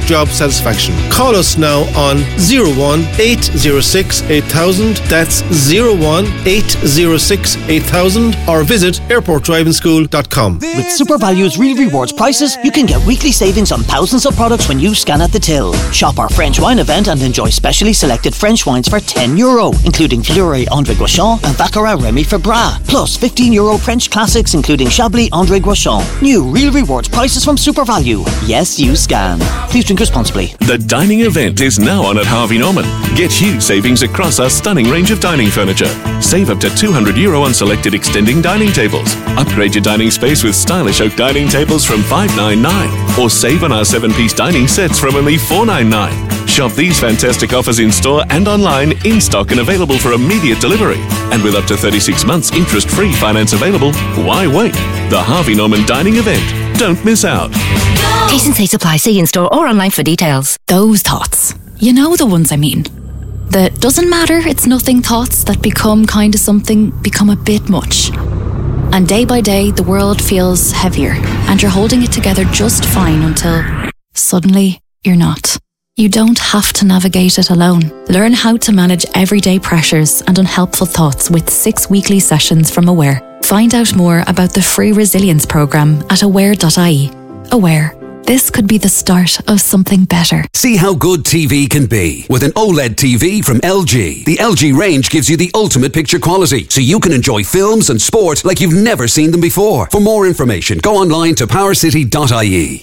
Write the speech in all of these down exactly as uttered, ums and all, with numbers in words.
job satisfaction. Call us now on zero one eight zero six eight thousand. That's zero one eight zero six eight thousand, or visit airport driving school dot com. With SuperValue's Real Rewards prices, you can get weekly savings on thousands of products when you scan at the till. Shop our French wine event and enjoy specially selected French wines for ten euro, including Fleury André Gauchon and Baccarat Remy Febras. Plus fifteen euro French classics, including Chablis André Gauchon. New Real Rewards prices from SuperValue. Yes, you scan. Please drink responsibly. The dining event is now on at Harvey Norman. Get huge savings across our stunning range of dining furniture. Save up to two hundred euro on selected extending dining tables. Upgrade your dining space with stylish oak dining tables from five ninety-nine. Or save on our seven-piece dining sets from only four ninety-nine. Shop these fantastic offers in store and online, in stock and available for immediate delivery. And with up to thirty-six months interest-free finance available, why wait? The Harvey Norman Dining Event. Don't miss out. T's and C's apply. See in store or online for details. Those thoughts. You know the ones I mean. The doesn't matter, it's nothing thoughts that become kind of something, become a bit much. And day by day, the world feels heavier, and you're holding it together just fine until suddenly you're not. You don't have to navigate it alone. Learn how to manage everyday pressures and unhelpful thoughts with six weekly sessions from Aware. Find out more about the free resilience programme at aware dot I E. Aware. This could be the start of something better. See how good T V can be with an OLED T V from L G. The L G range gives you the ultimate picture quality, so you can enjoy films and sport like you've never seen them before. For more information, go online to power city dot I E.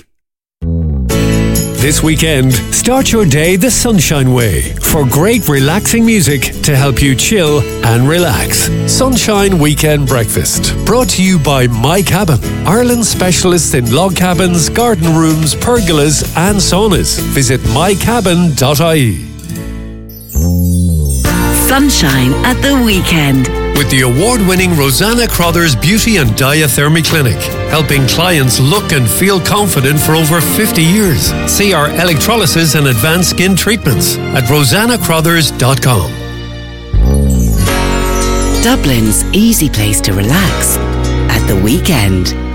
This weekend, start your day the Sunshine way for great relaxing music to help you chill and relax. Sunshine Weekend Breakfast, brought to you by My Cabin, Ireland's specialist in log cabins, garden rooms, pergolas and saunas. Visit my cabin dot I E. Sunshine at the weekend. With the award-winning Rosanna Crothers Beauty and Diathermy Clinic, helping clients look and feel confident for over fifty years. See our electrolysis and advanced skin treatments at rosanna crothers dot com. Dublin's easy place to relax at the weekend.